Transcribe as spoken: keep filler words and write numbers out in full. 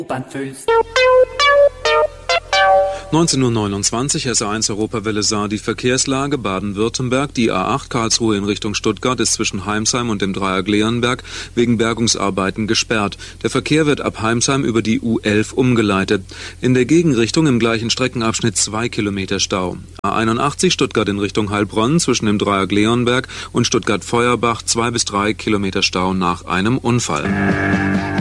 neunzehn Uhr neunundzwanzig, S A eins Europawelle Saar, die Verkehrslage. Baden-Württemberg, die A acht Karlsruhe in Richtung Stuttgart ist zwischen Heimsheim und dem Dreieck Leonberg wegen Bergungsarbeiten gesperrt. Der Verkehr wird ab Heimsheim über die U elf umgeleitet. In der Gegenrichtung im gleichen Streckenabschnitt zwei Kilometer Stau. A einundachtzig Stuttgart in Richtung Heilbronn zwischen dem Dreieck Leonberg und Stuttgart-Feuerbach zwei bis drei Kilometer Stau nach einem Unfall.